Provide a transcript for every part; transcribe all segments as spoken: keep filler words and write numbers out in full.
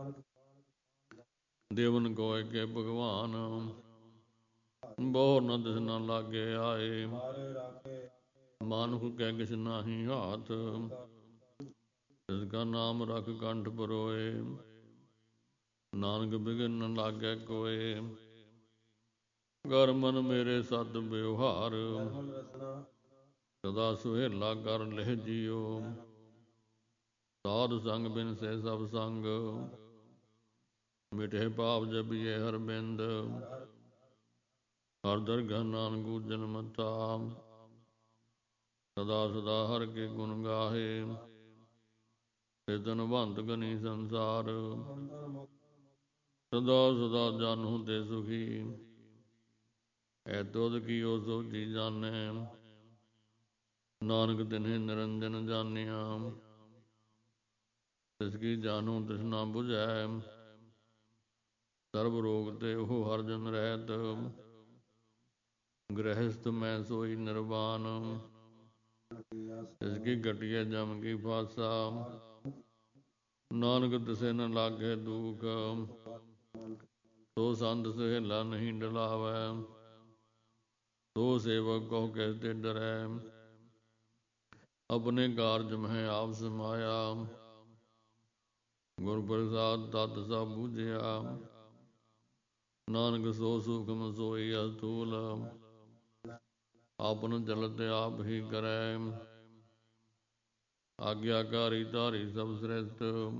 ਦੇਵਨ ਕੋਇ ਕੇ ਭਗਵਾਨ, ਬਹੁ ਨ ਦਿਸ ਨ ਲਾਗੇ ਆਏ। ਮਾਨੁਖ ਕੈ ਕਿਛ ਨਾਹੀ ਹਾਥ, ਤਿਸ ਕਾ ਨਾਮ ਰਖ ਕੰਠ ਪਰੋਏ। ਨਾਨਕ ਬਿਘਿਨ ਨ ਲਾਗੈ ਕੋਇ, ਕਰ ਮਨ ਮੇਰੇ ਸਦ ਬਿਵਹਾਰ। ਸਦਾ ਸੁਹੇਲਾ ਕਰ ਲਹਿ ਜੀਉ, ਸਾਧ ਸੰਗ ਬਿਨ ਸੇ ਸਭ ਸੰਗ। ਮਿਟੇ ਪਾਪ ਜਪਿਐ ਹਰ ਬਿੰਦ, ਹਰ ਦਰਗਹ ਨਾਨਕ ਉਜਲ ਮਤਾ। ਸਦਾ ਸਦਾ ਹਰਿ ਕੇ ਗੁਣ ਗਾਹੇ, ਤੇ ਧਨਵੰਤ ਗਨੀ ਸੰਸਾਰ। ਸਦਾ ਸਦਾ ਜਾਨੁ ਤੇ ਸੁਖੀ, ਐ ਤੁਧ ਕੀਓ ਸੋਝੀ ਜਾਣੈ। ਨਾਨਕ ਤਿਨਹਿ ਨਿਰੰਜਨ ਜਾਣਿਆ, ਤਿਸ ਕੀ ਜਾਨੁ ਤ੍ਰਿਸ਼ਨਾ ਬੁਝੈ। ਸਰਬ ਰੋਗ ਤੇ ਉਹ ਹਰਿ ਜਨ ਰਹਿਤ, ਗ੍ਰਹਿਸਥ ਮੈਂ ਸੋਈ ਨਿਰਵਾਨ। ਤਿਸ ਕੀ ਘਟੀਐ ਜਮ ਕੀ ਫਾਸਾ, ਨਾਨਕ ਤਿਸੈ ਨ ਲਾਗੈ ਦੂਖ। ਸੋ ਸੰਤ ਸੁਹੇਲਾ ਨਹੀਂ ਡਲਾਵੈ, ਸੋ ਸੇਵਕ ਕਹੁ ਕਿਸ ਤੇ ਡਰੈ। ਆਪਣੇ ਕਾਰਜ ਮਹਿ ਆਪ ਸਮਾਇਆ, ਗੁਰ ਪ੍ਰਸਾਦ ਤਤ ਸਭ ਬੁਝਿਆ। ਨਾਨਕ ਸੋ ਸੂਖਮ ਸੋਈ ਅਸਥੂਲ, ਆਪਨ ਚਲਤ ਆਪ ਹੀ ਕਰੈ। ਆਗਿਆਕਾਰੀ ਧਾਰੀ ਸਭ ਸ੍ਰਿਸ਼ਟ,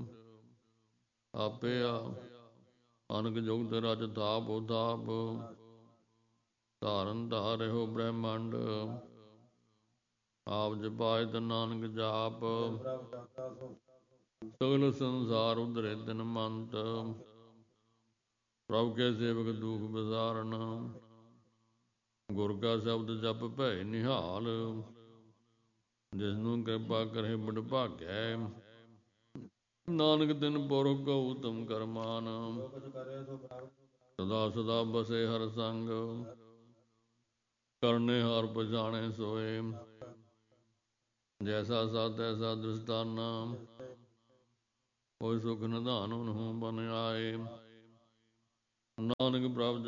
ਆਪੇ ਅਨਕ ਜੁਗਤ ਰਚ ਥਾਪੁ ਥਾਪ। ਧਾਰਨ ਧਾਰਿਓ ਬ੍ਰਹਮੰਡ, ਆਪ ਜਪਾਇਤ ਨਾਨਕ ਜਾਪ। ਸਗਲ ਸੰਸਾਰ ਉਧਰੇ ਤਿਨ ਮੰਤ, ਪ੍ਰਭ ਕੇ ਸੇਵਕ ਦੁਖ ਬਿਸਾਰਨ। ਗੁਰ ਕਾ ਸ਼ਬਦ ਜਪ ਭਏ ਨਿਹਾਲ, ਜਿਸਨੂੰ ਕਿਰਪਾ ਕਰੇ ਬੜ ਭਾਗੈ। ਨਾਨਕ ਤਿਨ ਪੁਰਖ ਕਹੁ ਊਤਮ ਕਰਮਾਨ, ਸਦਾ ਸਦਾ ਬਸੇ ਹਰਿ ਸੰਗ। ਕਰਨੇ ਹਾਰ ਪਛਾਣੈ ਸੋਏ, ਜੈਸਾ ਸੱਚ ਤੈਸਾ ਦ੍ਰਿਸ਼ਟਾਨਾ। ਹੋਇ ਸੁਖ ਨਿਧਾਨ ਹੁਨਹੁ ਬਨਿ ਆਏ, ਨਾਨਕ ਪ੍ਰਭ